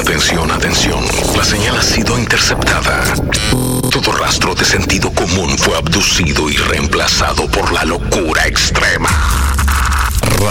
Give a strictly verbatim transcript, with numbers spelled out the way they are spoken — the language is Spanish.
Atención, atención. La señal ha sido interceptada. Todo rastro de sentido común fue abducido y reemplazado por la locura extrema.